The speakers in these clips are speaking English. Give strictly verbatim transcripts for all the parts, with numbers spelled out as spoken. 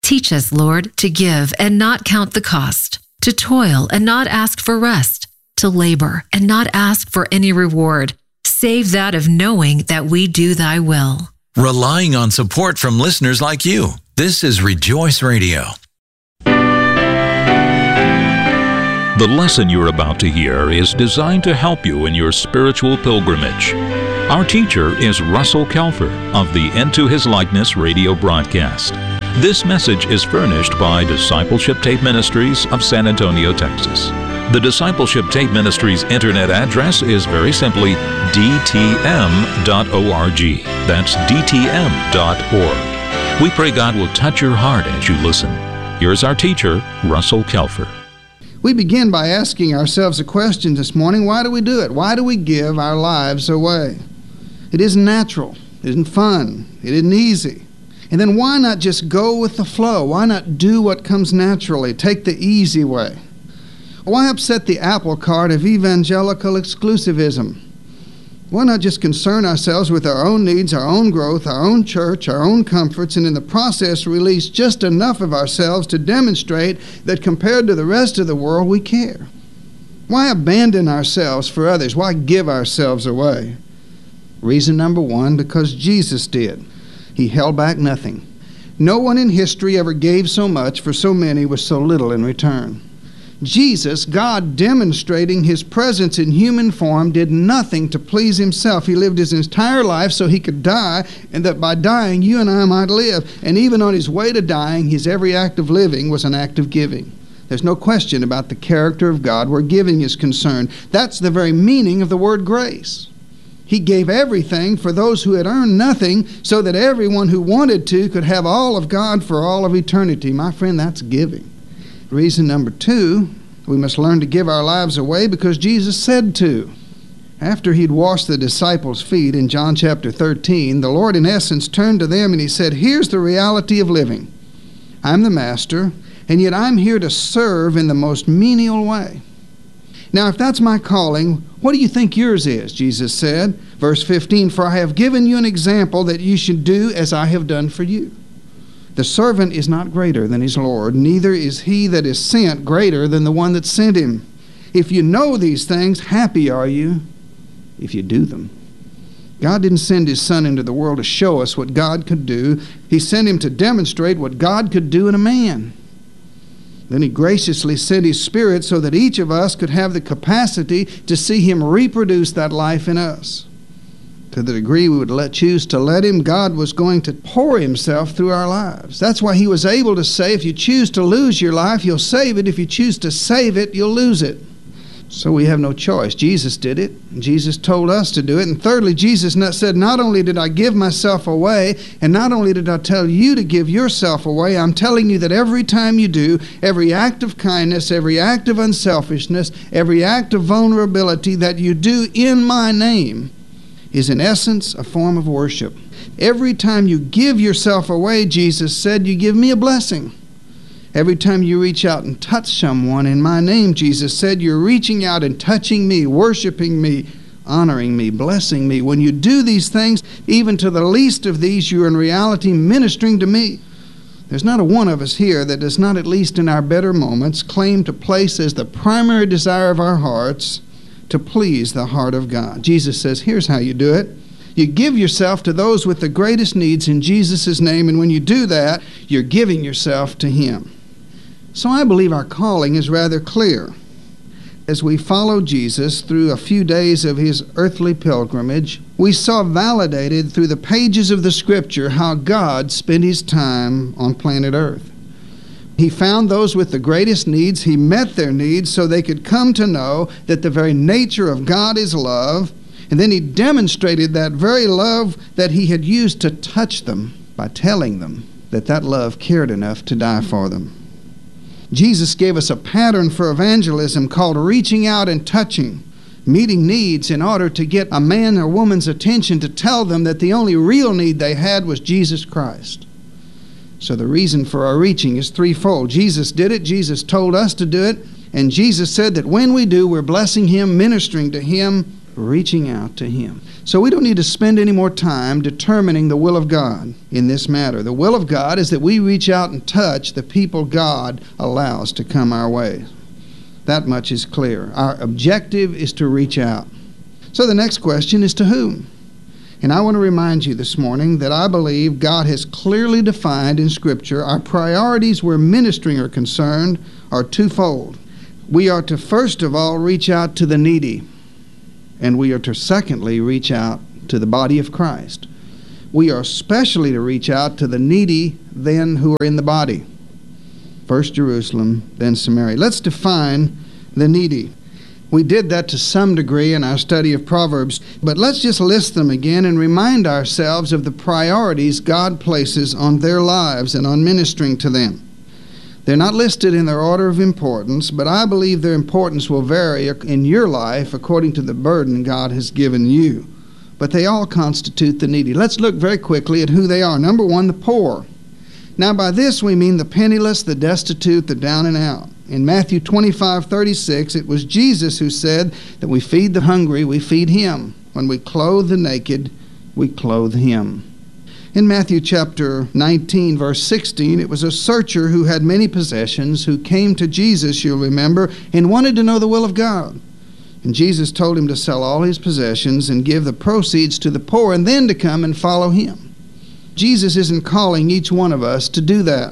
Teach us, Lord, to give and not count the cost, to toil and not ask for rest, to labor and not ask for any reward, save that of knowing that we do thy will. Relying on support from listeners like you, this is Rejoice Radio. The lesson you're about to hear is designed to help you in your spiritual pilgrimage. Our teacher is Russell Kelfer of the Into His Likeness radio broadcast. This message is furnished by Discipleship Tape Ministries of San Antonio, Texas. The Discipleship Tape Ministries internet address is very simply d t m dot org. That's d t m dot org. We pray God will touch your heart as you listen. Here's our teacher, Russell Kelfer. We begin by asking ourselves a question this morning. Why do we do it? Why do we give our lives away? It isn't natural. It isn't fun. It isn't easy. And then why not just go with the flow? Why not do what comes naturally? Take the easy way. Why upset the apple cart of evangelical exclusivism? Why not just concern ourselves with our own needs, our own growth, our own church, our own comforts, and in the process release just enough of ourselves to demonstrate that compared to the rest of the world, we care? Why abandon ourselves for others? Why give ourselves away? Reason number one, because Jesus did. He held back nothing. No one in history ever gave so much for so many with so little in return. Jesus, God demonstrating his presence in human form, did nothing to please himself. He lived his entire life so he could die, and that by dying you and I might live. And even on his way to dying, his every act of living was an act of giving. There's no question about the character of God where giving is concerned. That's the very meaning of the word grace. He gave everything for those who had earned nothing so that everyone who wanted to could have all of God for all of eternity. My friend, that's giving. Reason number two, we must learn to give our lives away because Jesus said to. After he'd washed the disciples' feet in John chapter thirteen, the Lord in essence turned to them and he said, here's the reality of living. I'm the master, and yet I'm here to serve in the most menial way. Now, if that's my calling, what do you think yours is? Jesus said, verse fifteen, for I have given you an example that you should do as I have done for you. The servant is not greater than his Lord, neither is he that is sent greater than the one that sent him. If you know these things, happy are you if you do them. God didn't send his Son into the world to show us what God could do. He sent him to demonstrate what God could do in a man. Then he graciously sent his Spirit so that each of us could have the capacity to see him reproduce that life in us. To the degree we would let, choose to let him, God was going to pour himself through our lives. That's why he was able to say, if you choose to lose your life, you'll save it. If you choose to save it, you'll lose it. So we have no choice. Jesus did it. And Jesus told us to do it. And thirdly, Jesus said, not only did I give myself away, and not only did I tell you to give yourself away, I'm telling you that every time you do, every act of kindness, every act of unselfishness, every act of vulnerability that you do in my name is in essence a form of worship. Every time you give yourself away, Jesus said, you give me a blessing. Every time you reach out and touch someone in my name, Jesus said, you're reaching out and touching me, worshiping me, honoring me, blessing me. When you do these things, even to the least of these, you're in reality ministering to me. There's not a one of us here that does not, at least in our better moments, claim to place as the primary desire of our hearts to please the heart of God. Jesus says, here's how you do it. You give yourself to those with the greatest needs in Jesus' name, and when you do that, you're giving yourself to him. So I believe our calling is rather clear. As we follow Jesus through a few days of his earthly pilgrimage, we saw validated through the pages of the Scripture how God spent his time on planet Earth. He found those with the greatest needs. He met their needs so they could come to know that the very nature of God is love. And then he demonstrated that very love that he had used to touch them by telling them that that love cared enough to die for them. Jesus gave us a pattern for evangelism called reaching out and touching, meeting needs in order to get a man or woman's attention to tell them that the only real need they had was Jesus Christ. So the reason for our reaching is threefold. Jesus did it, Jesus told us to do it, and Jesus said that when we do, we're blessing him, ministering to him, reaching out to Him. So we don't need to spend any more time determining the will of God in this matter. The will of God is that we reach out and touch the people God allows to come our way. That much is clear. Our objective is to reach out. So the next question is to whom? And I want to remind you this morning that I believe God has clearly defined in Scripture our priorities where ministering are concerned are twofold. We are to first of all reach out to the needy, and we are to secondly reach out to the body of Christ. We are especially to reach out to the needy then who are in the body. First Jerusalem, then Samaria. Let's define the needy. We did that to some degree in our study of Proverbs, but let's just list them again and remind ourselves of the priorities God places on their lives and on ministering to them. They're not listed in their order of importance, but I believe their importance will vary in your life according to the burden God has given you. But they all constitute the needy. Let's look very quickly at who they are. Number one, the poor. Now by this we mean the penniless, the destitute, the down and out. In Matthew twenty-five thirty-six, it was Jesus who said that we feed the hungry, we feed Him. When we clothe the naked, we clothe Him. In Matthew chapter nineteen, verse sixteen, it was a searcher who had many possessions who came to Jesus, you'll remember, and wanted to know the will of God. And Jesus told him to sell all his possessions and give the proceeds to the poor and then to come and follow Him. Jesus isn't calling each one of us to do that.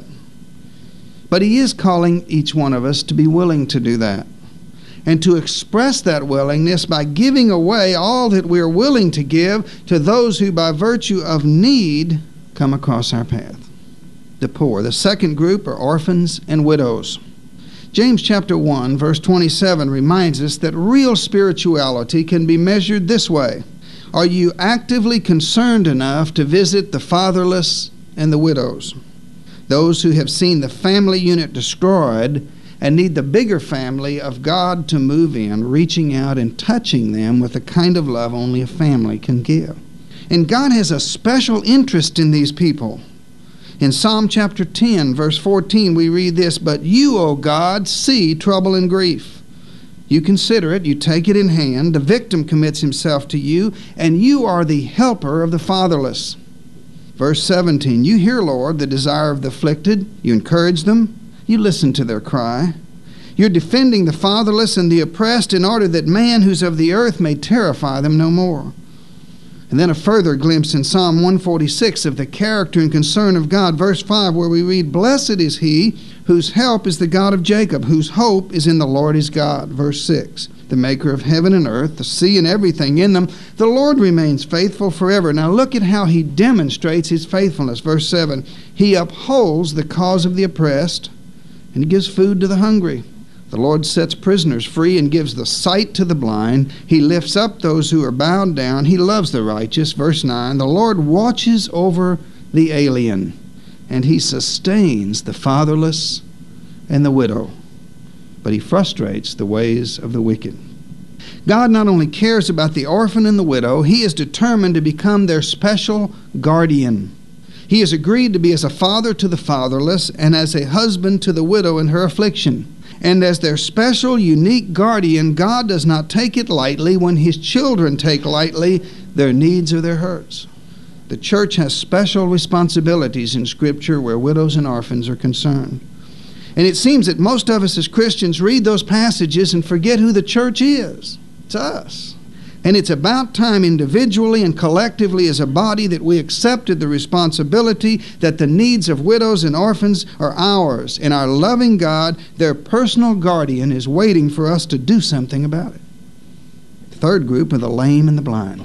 But He is calling each one of us to be willing to do that and to express that willingness by giving away all that we are willing to give to those who by virtue of need come across our path. The poor. The second group are orphans and widows. James chapter one, verse twenty-seven reminds us that real spirituality can be measured this way. Are you actively concerned enough to visit the fatherless and the widows? Those who have seen the family unit destroyed and need the bigger family of God to move in, reaching out and touching them with the kind of love only a family can give. And God has a special interest in these people. In Psalm chapter ten, verse fourteen, we read this, "But you, O God, see trouble and grief. You consider it, you take it in hand, the victim commits himself to you, and you are the helper of the fatherless." Verse seventeen, "You hear, Lord, the desire of the afflicted. You encourage them. You listen to their cry. You're defending the fatherless and the oppressed in order that man who's of the earth may terrify them no more." And then a further glimpse in Psalm one forty-six of the character and concern of God. Verse five, where we read, "Blessed is he whose help is the God of Jacob, whose hope is in the Lord his God." Verse six, "The maker of heaven and earth, the sea and everything in them, the Lord remains faithful forever." Now look at how He demonstrates His faithfulness. Verse seven, "He upholds the cause of the oppressed, and He gives food to the hungry. The Lord sets prisoners free and gives the sight to the blind. He lifts up those who are bowed down. He loves the righteous." Verse nine, "The Lord watches over the alien, and He sustains the fatherless and the widow, but He frustrates the ways of the wicked." God not only cares about the orphan and the widow, He is determined to become their special guardian. He has agreed to be as a father to the fatherless and as a husband to the widow in her affliction. And as their special, unique guardian, God does not take it lightly when His children take lightly their needs or their hurts. The church has special responsibilities in Scripture where widows and orphans are concerned. And it seems that most of us as Christians read those passages and forget who the church is. It's us. And it's about time individually and collectively as a body that we accepted the responsibility that the needs of widows and orphans are ours. And our loving God, their personal guardian, is waiting for us to do something about it. The third group are the lame and the blind.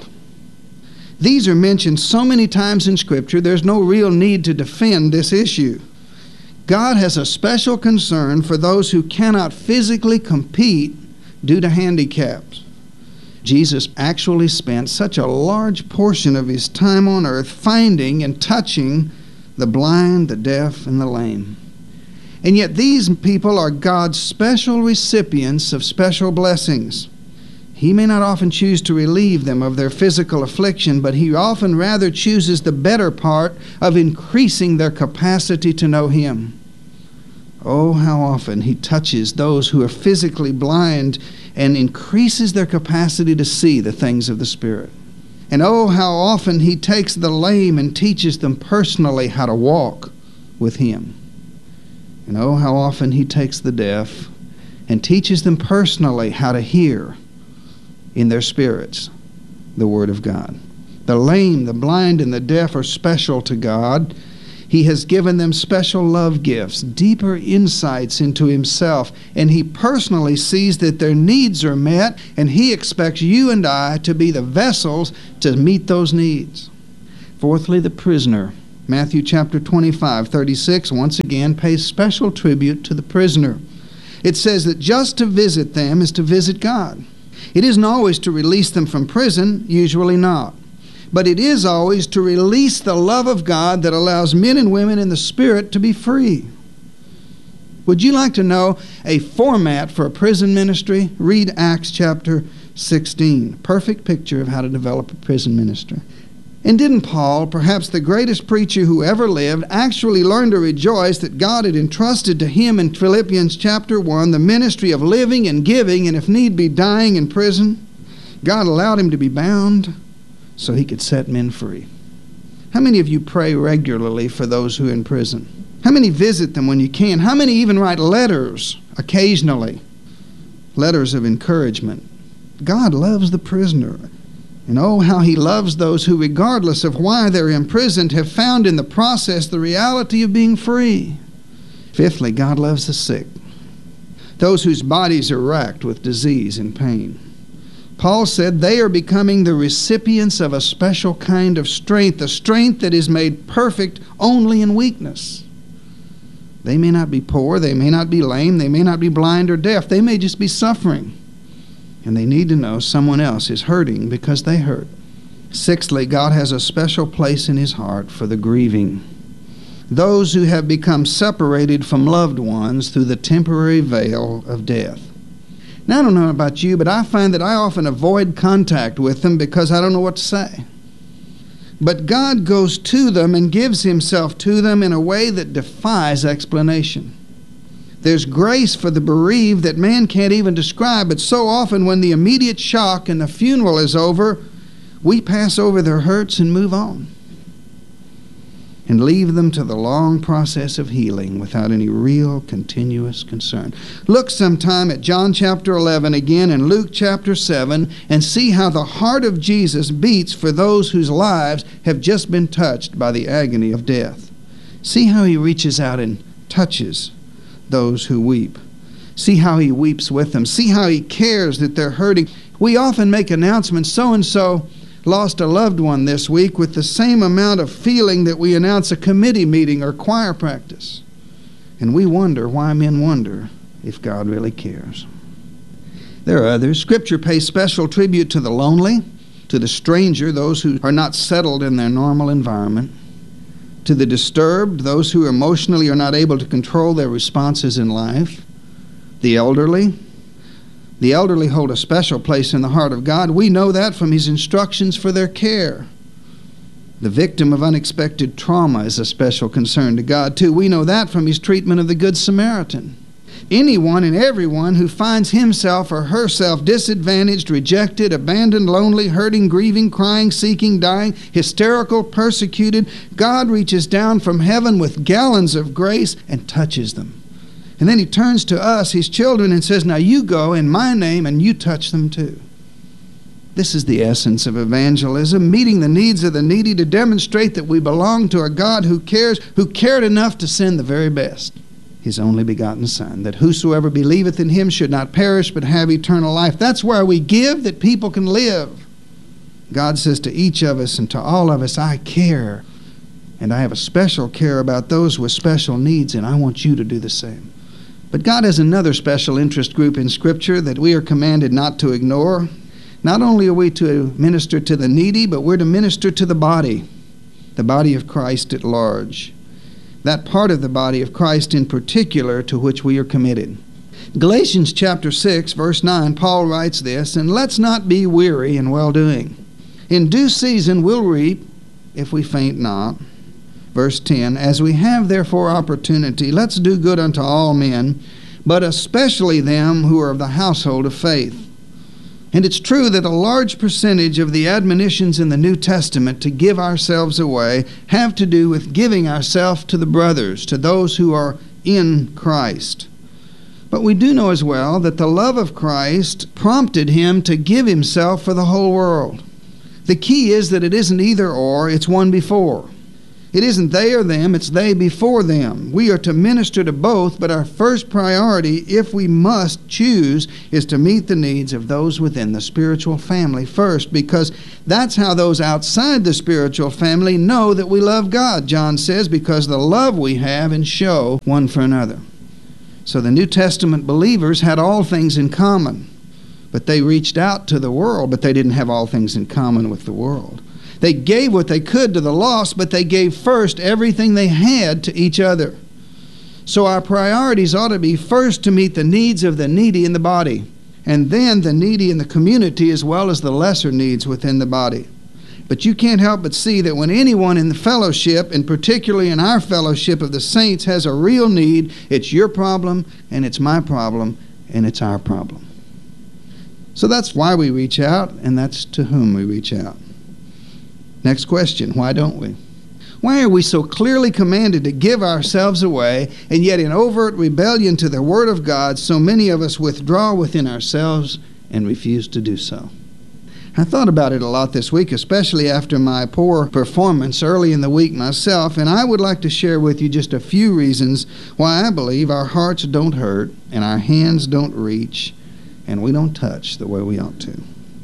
These are mentioned so many times in Scripture, there's no real need to defend this issue. God has a special concern for those who cannot physically compete due to handicaps. Jesus actually spent such a large portion of His time on earth finding and touching the blind, the deaf, and the lame. And yet these people are God's special recipients of special blessings. He may not often choose to relieve them of their physical affliction, but He often rather chooses the better part of increasing their capacity to know Him. Oh, how often He touches those who are physically blind and increases their capacity to see the things of the Spirit. And oh, how often He takes the lame and teaches them personally how to walk with Him. And oh, how often He takes the deaf and teaches them personally how to hear in their spirits the Word of God. The lame, the blind, and the deaf are special to God. He has given them special love gifts, deeper insights into Himself, and He personally sees that their needs are met, and He expects you and I to be the vessels to meet those needs. Fourthly, the prisoner. Matthew chapter twenty-five, thirty-six, once again pays special tribute to the prisoner. It says that just to visit them is to visit God. It isn't always to release them from prison, usually not. But it is always to release the love of God that allows men and women in the Spirit to be free. Would you like to know a format for a prison ministry? Read Acts chapter sixteen. Perfect picture of how to develop a prison ministry. And didn't Paul, perhaps the greatest preacher who ever lived, actually learn to rejoice that God had entrusted to him in Philippians chapter one the ministry of living and giving, and if need be dying in prison? God allowed him to be bound so he could set men free. How many of you pray regularly for those who are in prison? How many visit them when you can? How many even write letters occasionally? Letters of encouragement. God loves the prisoner. And oh, how He loves those who, regardless of why they're imprisoned, have found in the process the reality of being free. Fifthly, God loves the sick, those whose bodies are racked with disease and pain. Paul said they are becoming the recipients of a special kind of strength, a strength that is made perfect only in weakness. They may not be poor, they may not be lame, they may not be blind or deaf, they may just be suffering. And they need to know someone else is hurting because they hurt. Sixthly, God has a special place in His heart for the grieving, those who have become separated from loved ones through the temporary veil of death. Now, I don't know about you, but I find that I often avoid contact with them because I don't know what to say. But God goes to them and gives Himself to them in a way that defies explanation. There's grace for the bereaved that man can't even describe, but so often when the immediate shock and the funeral is over, we pass over their hurts and move on and leave them to the long process of healing without any real continuous concern. Look sometime at John chapter eleven again and Luke chapter seven and see how the heart of Jesus beats for those whose lives have just been touched by the agony of death. See how He reaches out and touches those who weep. See how He weeps with them. See how He cares that they're hurting. We often make announcements, so-and-so lost a loved one this week, with the same amount of feeling that we announce a committee meeting or choir practice. And we wonder why men wonder if God really cares. There are others. Scripture pays special tribute to the lonely, to the stranger, those who are not settled in their normal environment, to the disturbed, those who emotionally are not able to control their responses in life, the elderly. The elderly hold a special place in the heart of God. We know that from His instructions for their care. The victim of unexpected trauma is a special concern to God, too. We know that from His treatment of the Good Samaritan. Anyone and everyone who finds himself or herself disadvantaged, rejected, abandoned, lonely, hurting, grieving, crying, seeking, dying, hysterical, persecuted, God reaches down from heaven with gallons of grace and touches them. And then He turns to us, His children, and says, now you go in my name and you touch them too. This is the essence of evangelism, meeting the needs of the needy to demonstrate that we belong to a God who cares, who cared enough to send the very best, His only begotten Son, that whosoever believeth in Him should not perish but have eternal life. That's where we give that people can live. God says to each of us and to all of us, I care, and I have a special care about those with special needs, and I want you to do the same. But God has another special interest group in Scripture that we are commanded not to ignore. Not only are we to minister to the needy, but we're to minister to the body, the body of Christ at large. That part of the body of Christ in particular to which we are committed. Galatians chapter six, verse nine, Paul writes this, and let's not be weary in well-doing. In due season we'll reap if we faint not. Verse ten, as we have therefore opportunity, let's do good unto all men, but especially them who are of the household of faith. And it's true that a large percentage of the admonitions in the New Testament to give ourselves away have to do with giving ourselves to the brothers, to those who are in Christ. But we do know as well that the love of Christ prompted him to give himself for the whole world. The key is that it isn't either or, it's one before. It isn't they or them, it's they before them. We are to minister to both, but our first priority, if we must choose, is to meet the needs of those within the spiritual family first, because that's how those outside the spiritual family know that we love God, John says, because the love we have and show one for another. So the New Testament believers had all things in common, but they reached out to the world, but they didn't have all things in common with the world. They gave what they could to the lost, but they gave first everything they had to each other. So our priorities ought to be first to meet the needs of the needy in the body, and then the needy in the community as well as the lesser needs within the body. But you can't help but see that when anyone in the fellowship, and particularly in our fellowship of the saints, has a real need, it's your problem, and it's my problem, and it's our problem. So that's why we reach out, and that's to whom we reach out. Next question, why don't we? Why are we so clearly commanded to give ourselves away, and yet in overt rebellion to the Word of God, so many of us withdraw within ourselves and refuse to do so? I thought about it a lot this week, especially after my poor performance early in the week myself, and I would like to share with you just a few reasons why I believe our hearts don't hurt, and our hands don't reach, and we don't touch the way we ought to.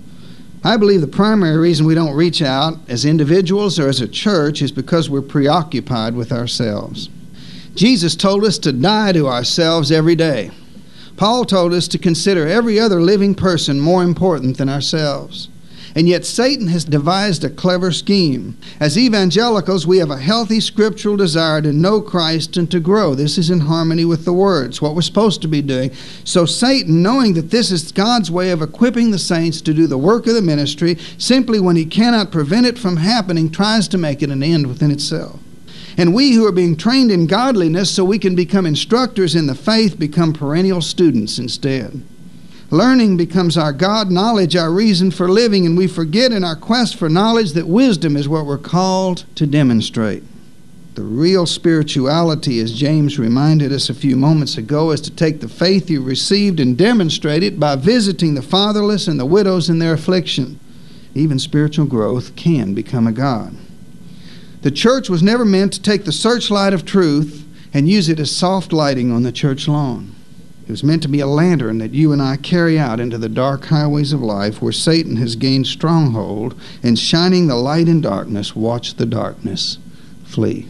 I believe the primary reason we don't reach out as individuals or as a church is because we're preoccupied with ourselves. Jesus told us to die to ourselves every day. Paul told us to consider every other living person more important than ourselves. And yet Satan has devised a clever scheme. As evangelicals, we have a healthy scriptural desire to know Christ and to grow. This is in harmony with the words, what we're supposed to be doing. So Satan, knowing that this is God's way of equipping the saints to do the work of the ministry, simply when he cannot prevent it from happening, tries to make it an end within itself. And we who are being trained in godliness so we can become instructors in the faith become perennial students instead. Learning becomes our God, knowledge our reason for living, and we forget in our quest for knowledge that wisdom is what we're called to demonstrate. The real spirituality, as James reminded us a few moments ago, is to take the faith you received and demonstrate it by visiting the fatherless and the widows in their affliction. Even spiritual growth can become a God. The church was never meant to take the searchlight of truth and use it as soft lighting on the church lawn. It was meant to be a lantern that you and I carry out into the dark highways of life where Satan has gained stronghold, and shining the light in darkness, watch the darkness flee.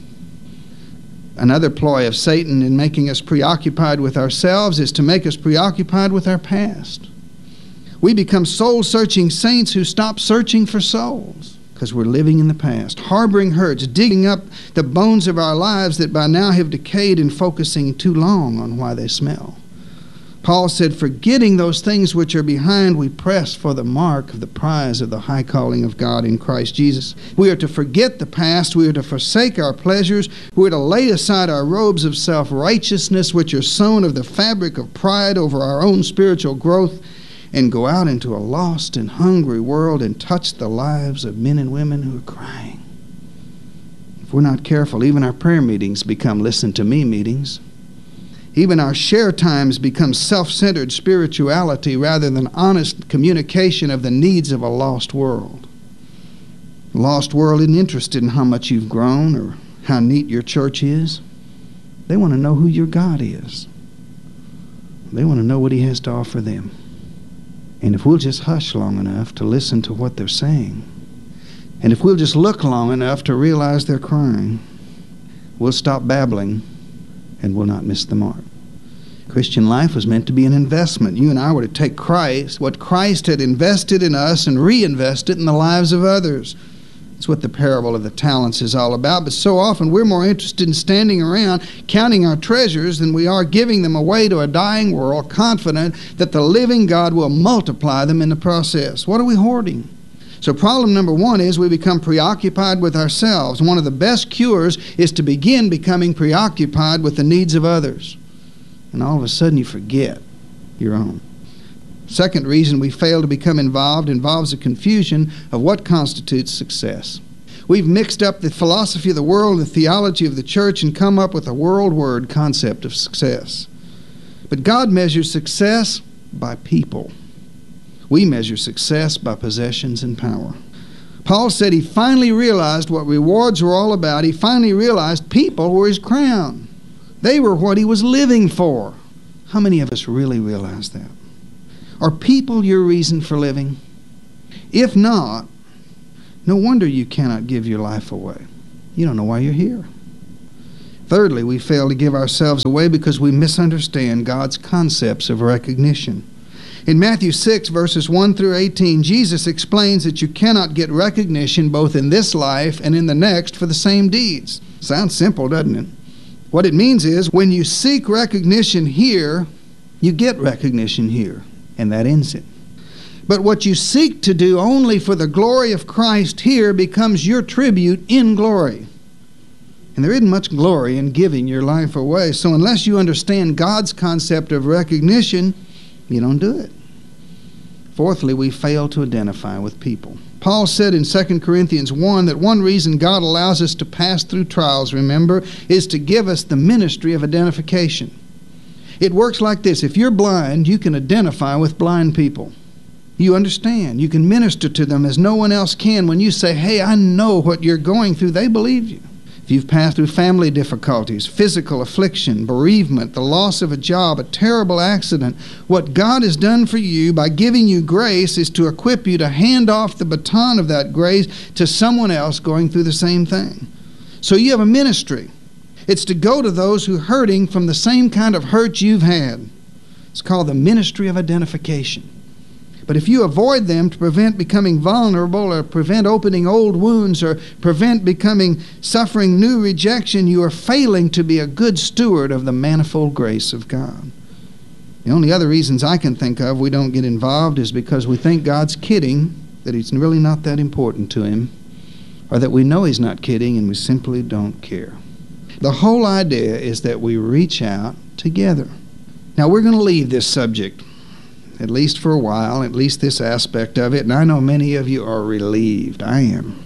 Another ploy of Satan in making us preoccupied with ourselves is to make us preoccupied with our past. We become soul-searching saints who stop searching for souls because we're living in the past, harboring hurts, digging up the bones of our lives that by now have decayed and focusing too long on why they smell. Paul said, forgetting those things which are behind, we press for the mark of the prize of the high calling of God in Christ Jesus. We are to forget the past. We are to forsake our pleasures. We are to lay aside our robes of self-righteousness, which are sewn of the fabric of pride over our own spiritual growth, and go out into a lost and hungry world and touch the lives of men and women who are crying. If we're not careful, even our prayer meetings become listen to me meetings. Even our share times become self-centered spirituality rather than honest communication of the needs of a lost world. The lost world isn't interested in how much you've grown or how neat your church is. They want to know who your God is. They want to know what He has to offer them. And if we'll just hush long enough to listen to what they're saying, and if we'll just look long enough to realize they're crying, we'll stop babbling and we'll not miss the mark. Christian life was meant to be an investment. You and I were to take Christ, what Christ had invested in us, and reinvest it in the lives of others. That's what the parable of the talents is all about. But so often we're more interested in standing around counting our treasures than we are giving them away to a dying world, confident that the living God will multiply them in the process. What are we hoarding? So problem number one is we become preoccupied with ourselves. One of the best cures is to begin becoming preoccupied with the needs of others. and all of a sudden you forget your own. Second reason we fail to become involved involves a confusion of what constitutes success. We've mixed up the philosophy of the world and the theology of the church and come up with a world word concept of success. But God measures success by people. We measure success by possessions and power. Paul said he finally realized what rewards were all about. He finally realized people were his crown. They were what he was living for. How many of us really realize that? Are people your reason for living? If not, no wonder you cannot give your life away. You don't know why you're here. Thirdly, we fail to give ourselves away because we misunderstand God's concepts of recognition. In Matthew six, verses one through eighteen, Jesus explains that you cannot get recognition both in this life and in the next for the same deeds. Sounds simple, doesn't it? What it means is when you seek recognition here, you get recognition here, and that ends it. But what you seek to do only for the glory of Christ here becomes your tribute in glory. And there isn't much glory in giving your life away. So unless you understand God's concept of recognition, you don't do it. Fourthly, we fail to identify with people. Paul said in Second Corinthians one that one reason God allows us to pass through trials, remember, is to give us the ministry of identification. It works like this. If you're blind, you can identify with blind people. You understand. You can minister to them as no one else can. When you say, hey, I know what you're going through, they believe you. If you've passed through family difficulties, physical affliction, bereavement, the loss of a job, a terrible accident, what God has done for you by giving you grace is to equip you to hand off the baton of that grace to someone else going through the same thing. So you have a ministry. It's to go to those who are hurting from the same kind of hurt you've had. It's called the ministry of identification. But if you avoid them to prevent becoming vulnerable or prevent opening old wounds or prevent becoming suffering new rejection, you are failing to be a good steward of the manifold grace of God. The only other reasons I can think of we don't get involved is because we think God's kidding, that He's really not that important to Him, or that we know He's not kidding and we simply don't care. The whole idea is that we reach out together. Now we're going to leave this subject, at least for a while, at least this aspect of it, and I know many of you are relieved. I am.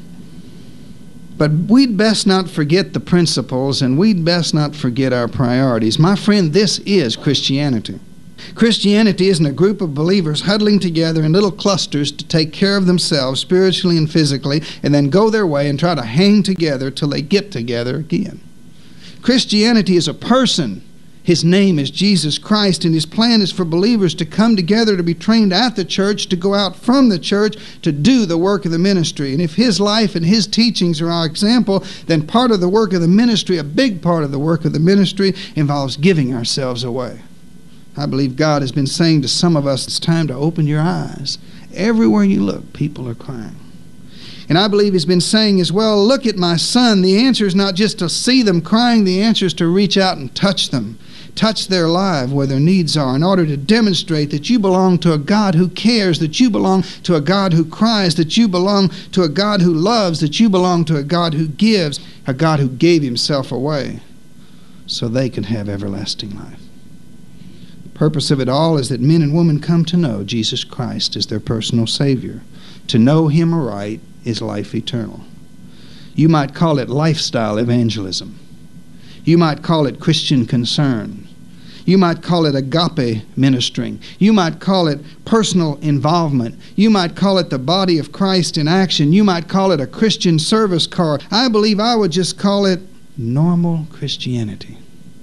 But we'd best not forget the principles, and we'd best not forget our priorities. My friend, this is Christianity. Christianity isn't a group of believers huddling together in little clusters to take care of themselves spiritually and physically, and then go their way and try to hang together till they get together again. Christianity is a person. His name is Jesus Christ, and His plan is for believers to come together to be trained at the church, to go out from the church, to do the work of the ministry. And if His life and His teachings are our example, then part of the work of the ministry, a big part of the work of the ministry, involves giving ourselves away. I believe God has been saying to some of us, it's time to open your eyes. Everywhere you look, people are crying. And I believe He's been saying as well, look at my son. The answer is not just to see them crying. The answer is to reach out and touch them. Touch their life where their needs are in order to demonstrate that you belong to a God who cares, that you belong to a God who cries, that you belong to a God who loves, that you belong to a God who gives, a God who gave Himself away so they can have everlasting life. The purpose of it all is that men and women come to know Jesus Christ as their personal Savior. To know Him aright is life eternal. You might call it lifestyle evangelism. You might call it Christian concern. You might call it agape ministering. You might call it personal involvement. You might call it the body of Christ in action. You might call it a Christian service car. I believe I would just call it normal Christianity.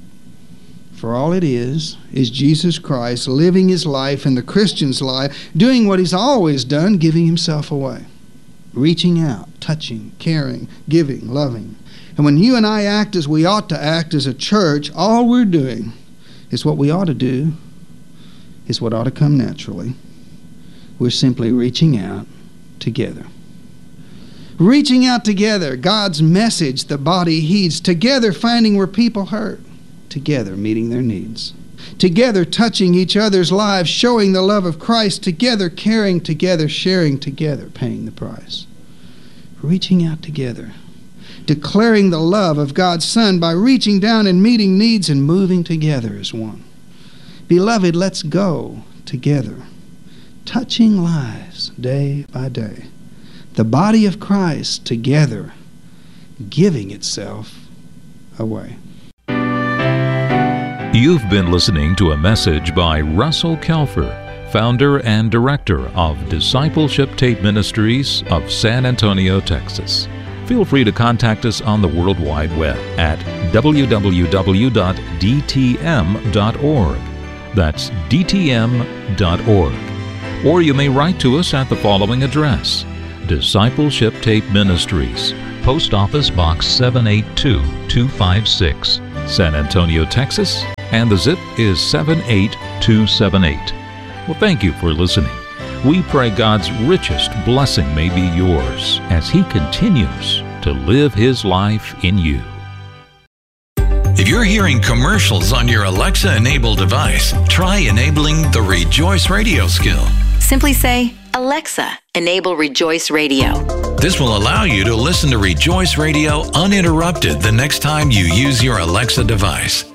For all it is, is Jesus Christ living His life in the Christian's life, doing what He's always done, giving Himself away. Reaching out, touching, caring, giving, loving. And when you and I act as we ought to act as a church, all we're doing is what we ought to do, is what ought to come naturally. We're simply reaching out together. Reaching out together, God's message the body heeds. Together finding where people hurt. Together meeting their needs. Together touching each other's lives, showing the love of Christ. Together caring, together sharing, together paying the price. Reaching out together. Declaring the love of God's Son by reaching down and meeting needs and moving together as one. Beloved, let's go together, touching lives day by day. The body of Christ together, giving itself away. You've been listening to a message by Russell Kelfer, founder and director of Discipleship Tape Ministries of San Antonio, Texas. Feel free to contact us on the World Wide Web at w w w dot d t m dot org. That's d t m dot org. Or you may write to us at the following address: Discipleship Tape Ministries, Post Office Box seven eight two two five six, San Antonio, Texas, and the zip is seven eight two seven eight. Well, thank you for listening. We pray God's richest blessing may be yours as He continues to live His life in you. If you're hearing commercials on your Alexa-enabled device, try enabling the Rejoice Radio skill. Simply say, Alexa, enable Rejoice Radio. This will allow you to listen to Rejoice Radio uninterrupted the next time you use your Alexa device.